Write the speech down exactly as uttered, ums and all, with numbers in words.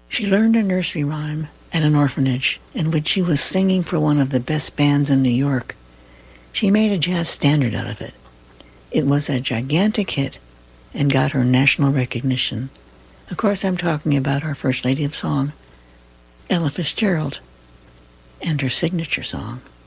She learned a nursery rhyme at an orphanage in which she was singing for one of the best bands in New York. She made a jazz standard out of it. It was a gigantic hit and got her national recognition. Of course, I'm talking about our First Lady of Song, Ella Fitzgerald, and her signature song.